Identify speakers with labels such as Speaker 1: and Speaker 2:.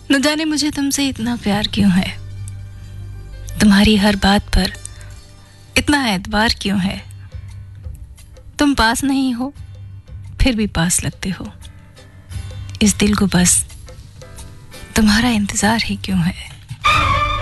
Speaker 1: न जाने मुझे तुमसे इतना प्यार क्यों है, तुम्हारी हर बात पर इतना एतबार क्यों है। तुम पास नहीं हो फिर भी पास लगते हो, इस दिल को बस तुम्हारा इंतजार ही क्यों है।